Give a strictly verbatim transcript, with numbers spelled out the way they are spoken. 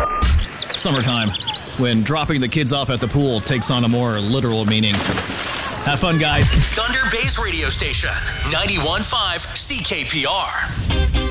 Summertime, when dropping the kids off at the pool takes on a more literal meaning. Have fun, guys. Thunder Bay's radio station, ninety-one point five C K P R.